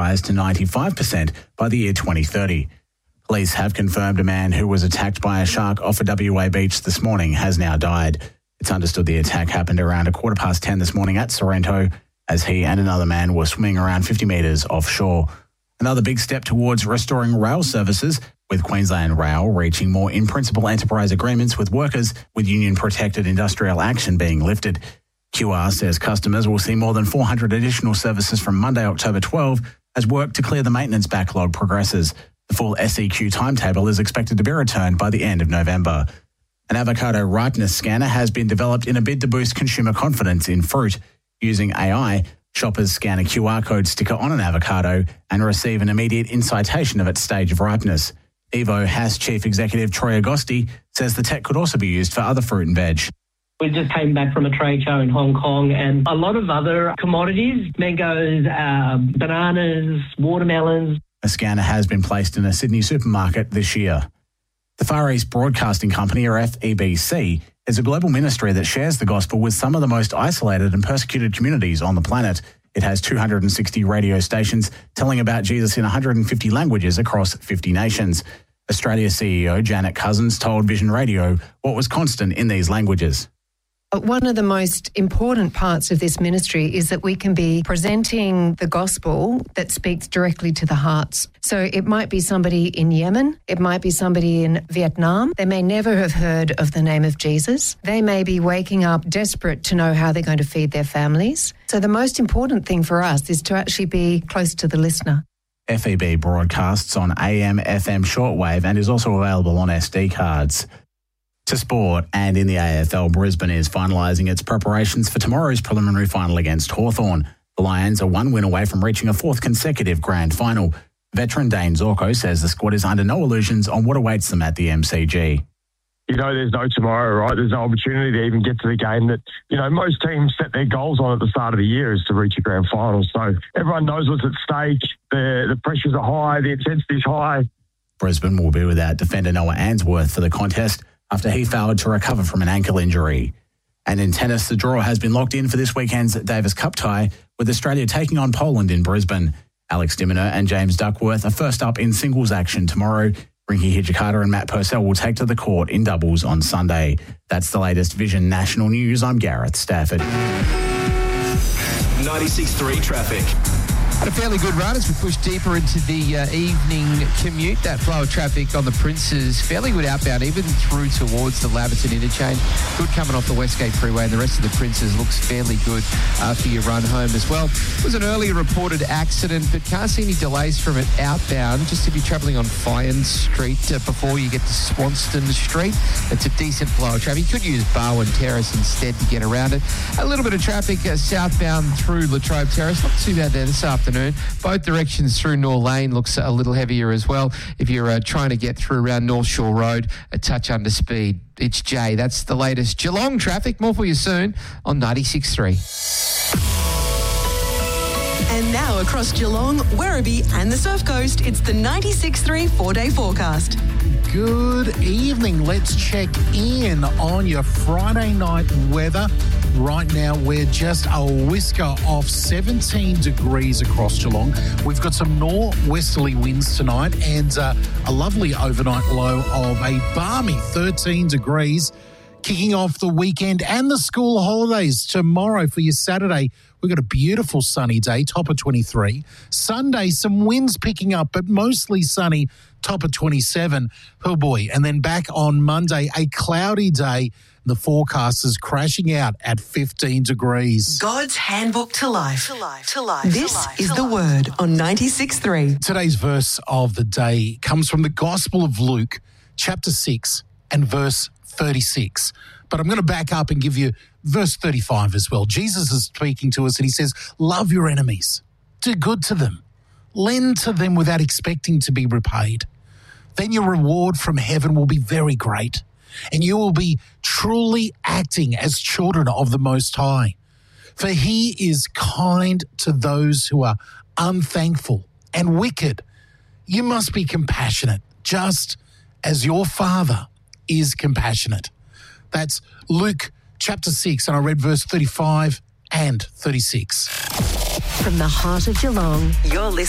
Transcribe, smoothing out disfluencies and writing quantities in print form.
rise to 95% by the year 2030. Police have confirmed a man who was attacked by a shark off a WA beach this morning has now died. It's understood the attack happened around 10:15 this morning at Sorrento as he and another man were swimming around 50 metres offshore. Another big step towards restoring rail services, with Queensland Rail reaching more in-principle enterprise agreements with workers, with union-protected industrial action being lifted. QR says customers will see more than 400 additional services from Monday, October 12, as work to clear the maintenance backlog progresses. The full SEQ timetable is expected to be returned by the end of November. An avocado ripeness scanner has been developed in a bid to boost consumer confidence in fruit. Using AI, shoppers scan a QR code sticker on an avocado and receive an immediate incitation of its stage of ripeness. Evo Haas Chief Executive Troy Agosti says the tech could also be used for other fruit and veg. We just came back from a trade show in Hong Kong and a lot of other commodities, mangoes, bananas, watermelons. A scanner has been placed in a Sydney supermarket this year. The Far East Broadcasting Company, or FEBC, is a global ministry that shares the gospel with some of the most isolated and persecuted communities on the planet. It has 260 radio stations telling about Jesus in 150 languages across 50 nations. Australia CEO Janet Cousins told Vision Radio what was constant in these languages. One of the most important parts of this ministry is that we can be presenting the gospel that speaks directly to the hearts. So it might be somebody in Yemen, it might be somebody in Vietnam. They may never have heard of the name of Jesus. They may be waking up desperate to know how they're going to feed their families. So the most important thing for us is to actually be close to the listener. FEB broadcasts on AM, FM shortwave and is also available on SD cards. To sport, and in the AFL, Brisbane is finalising its preparations for tomorrow's preliminary final against Hawthorn. The Lions are one win away from reaching a fourth consecutive grand final. Veteran Dane Zorko says the squad is under no illusions on what awaits them at the MCG. You know, there's no tomorrow, right? There's no opportunity to even get to the game that, you know, most teams set their goals on at the start of the year is to reach a grand final. So everyone knows what's at stake. The pressures are high. The intensity is high. Brisbane will be without defender Noah Answorth for the contest after he failed to recover from an ankle injury. And in tennis, the draw has been locked in for this weekend's Davis Cup tie, with Australia taking on Poland in Brisbane. Alex de Minaur and James Duckworth are first up in singles action tomorrow. Rinky Hijikata and Matt Purcell will take to the court in doubles on Sunday. That's the latest Vision National News. I'm Gareth Stafford. 96.3 traffic. Had a fairly good run as we push deeper into the evening commute. That flow of traffic on the Princes, fairly good outbound, even through towards the Laverton interchange. Good coming off the Westgate Freeway, and the rest of the Princes looks fairly good for your run home as well. It was an earlier reported accident, but can't see any delays from it outbound. Just if you're travelling on Fyans Street before you get to Swanston Street, it's a decent flow of traffic. You could use Barwon Terrace instead to get around it. A little bit of traffic southbound through Latrobe Terrace. Not too bad there this afternoon. Both directions through Nor Lane looks a little heavier as well. If you're trying to get through around North Shore Road, a touch under speed. It's Jay. That's the latest Geelong traffic. More for you soon on 96.3. And now across Geelong, Werribee and the Surf Coast, it's the 96.3 4-day forecast. Good evening. Let's check in on your Friday night weather. Right now, we're just a whisker off 17 degrees across Geelong. We've got some northwesterly winds tonight and a lovely overnight low of a balmy 13 degrees. Kicking off the weekend and the school holidays tomorrow for your Saturday. We've got a beautiful sunny day, top of 23. Sunday, some winds picking up, but mostly sunny, top of 27. Oh boy. And then back on Monday, a cloudy day. The forecast is crashing out at 15 degrees. God's handbook to life. This is the word on 96.3. Today's verse of the day comes from the Gospel of Luke, chapter 6 and verse 36. But I'm going to back up and give you verse 35 as well. Jesus is speaking to us and he says, love your enemies, do good to them, lend to them without expecting to be repaid. Then your reward from heaven will be very great, and you will be truly acting as children of the Most High. For he is kind to those who are unthankful and wicked. You must be compassionate, just as your Father is compassionate. That's Luke chapter 6, and I read verse 35 and 36. From the heart of Geelong, you're listening